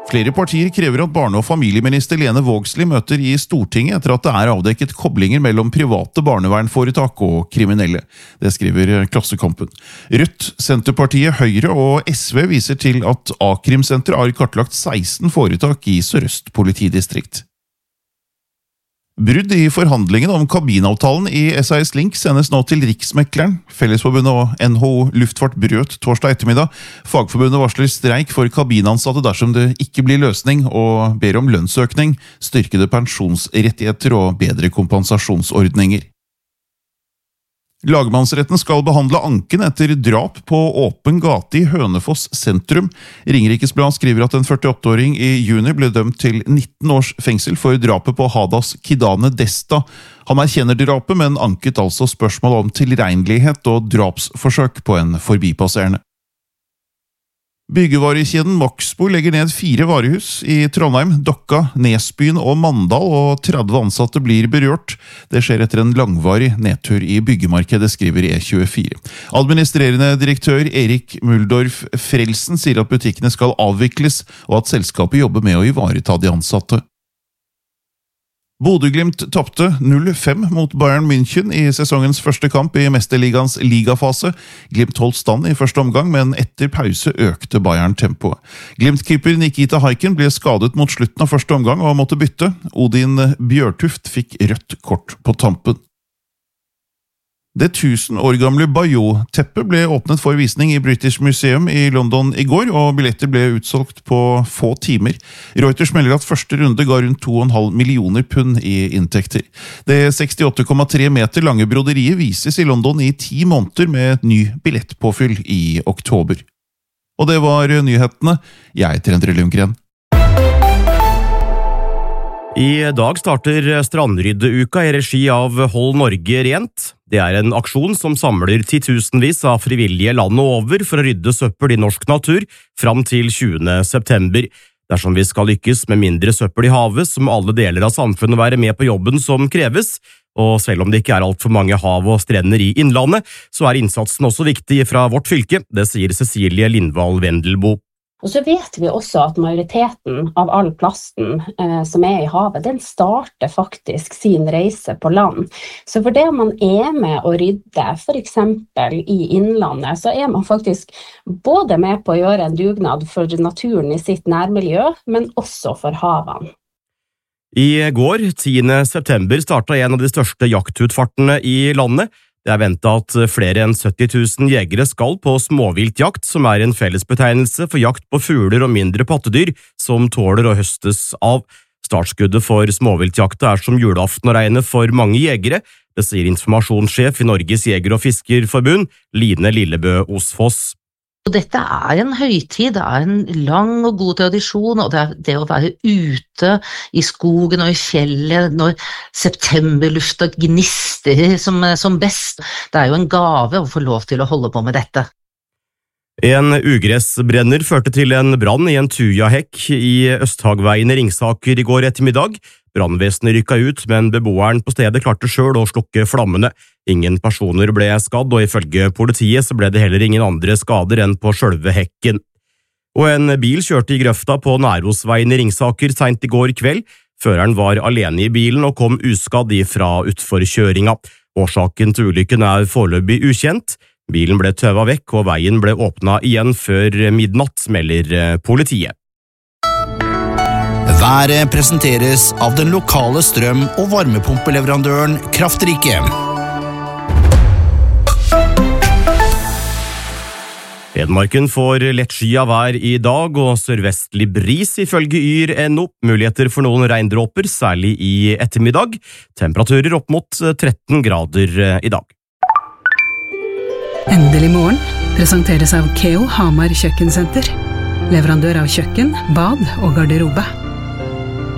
Flere partier krever at barne- og familieminister Lene Vågslid møter i Stortinget etter at det avdekket koblinger mellom private barnevernforetak og kriminelle. Det skriver Klassekampen. Rødt, Senterpartiet, Høyre og SV viser til at A-krimsenter har kartlagt 16 foretak i Sør-Øst politidistrikt. Brudd i forhandlingen om kabinavtalen i SAS Link sendes nå til Riksmekleren. Fellesforbundet og NHO Luftfart brøt torsdag ettermiddag. Fagforbundet varsler streik for kabinansatte dersom det ikke blir løsning, og ber om lønnsøkning, styrkede pensjonsrettigheter og bedre kompensasjonsordninger. Lagmannsretten skal behandle anken etter drap på åpen gate i Hønefoss sentrum. Ringerikes Blad skriver at en 48-åring i juni ble dømt til 19 års fengsel for drapet på Hadas Kidane Desta. Han erkjenner drapet, men anket altså spørsmål om tilregnelighet og drapsforsøk på en forbipasserende. Byggevarekjeden Maxbo legger ned 4 varehus i Trondheim, Dokka, Nesbyen og Mandal, og 30 ansatte blir berørt. Det skjer etter en langvarig nedtur i byggemarkedet, skriver E24. Administrerende direktør Erik Muldorf Frelsen sier at butikkene skal avvikles, og at selskapet jobber med å ivareta de ansatte. Bodø/Glimt tapte 0-5 mot Bayern München i sesongens første kamp i Mesterligans ligafase. Glimt holdt stand i første omgang, men etter pause økte Bayern tempoet. Glimt-keeper Nikita Haiken ble skadet mot slutten av første omgang og måtte bytte. Odin Bjørtuft fikk rødt kort på tampen. Det 1000 år gamle Bayeux-teppet ble åpnet for visning i British Museum i London i går, og billetter ble utsolgt på få timer. Reuters melder at første runde ga rundt 2,5 millioner pund i inntekter. Det 68,3 meter lange broderiet vises i London i 10 måneder med ny billettpåfyll i oktober. Og det var nyhetene. Jeg heter Endre Lundgren. I dag starter Strandryddeuka i regi av Hold Norge Rent. Det er en aksjon som samler titusenvis av frivillige landet over for å rydde søppel i norsk natur fram til 20. september. Dersom vi skal lykkes med mindre søppel i havet, så må alle deler av samfunnet være med på jobben som kreves. Og selv om det ikke er alt for mange hav og strender i innlandet, så er innsatsen også viktig fra vårt fylke, det sier Cecilie Lindvall Vendelbo. Og så vet vi også at majoriteten av all plasten som er i havet, den starter faktisk sin reise på land. Så for det man er med å rydde, for eksempel i innlandet, så er man faktisk både med på å gjøre en dugnad for naturen i sitt nærmiljø, men også for havene. I går, 10. september, startet en av de største jaktutfartene i landet. Det er ventet at flere enn 70 000 jegere skal på småviltjakt, som er en fellesbetegnelse for jakt på fugler og mindre pattedyr som tåler å høstes av. Startskuddet for småviltjakta er som julaften å regne for mange jegere. Det sier informasjonssjef i Norges Jeger- og Fiskerforbund, Line Lillebø Osfoss. Dette er en høytid, det er en lang og god tradisjon, og det å være ute i skogen og i fjellet når septemberlufta gnister som best, det er jo en gave å få lov til å holde på med dette. En ugressbrenner førte til en brann i en tujahekk i Østhagveien i Ringsaker i går ettermiddag. Brannvesenet rykket ut, men beboeren på stedet klarte selv å slukke flammene. Ingen personer ble skadd, og ifølge politiet så ble det heller ingen andre skader enn på selve hekken. Og en bil kjørte i grøfta på Nærosveien i Ringsaker sent i går kveld. Føreren var alene i bilen og kom uskadd ifra utforkjøringa. Årsaken til ulykken er foreløpig ukjent. Bilen ble tøva vekk, og veien ble åpna igjen før midnatt, melder politiet. Været presenteres av den lokale strøm- og varmepumpeleverandøren Kraftrike. Hedmarken får lettskyet vær i dag og sørvestlig bris ifølge Yr.no. Muligheter for noen regndråper, særlig i ettermiddag. Temperaturer opp mot 13 grader i dag. Endelig morgen presenteres av Keo Hamar Kjøkkensenter. Leverandør av kjøkken, bad og garderobe.